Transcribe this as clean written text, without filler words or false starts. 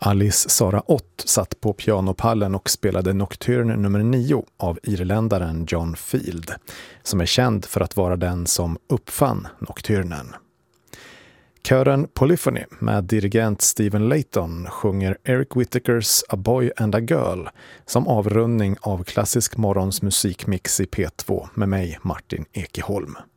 Alice Sara Ott satt på pianopallen och spelade Nocturne nummer 9 av irländaren John Field, som är känd för att vara den som uppfann Nocturnen. Kören Polyphony med dirigent Stephen Layton sjunger Eric Whittakers A Boy and a Girl som avrundning av klassisk morgons musikmix i P2 med mig, Martin Ekeholm.